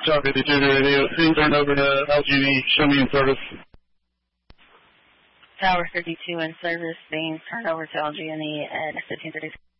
Tower 52 to radio. Being turned over to LGV. Show me in service. Tower 52 in service, being turned over to LG&E at 1532.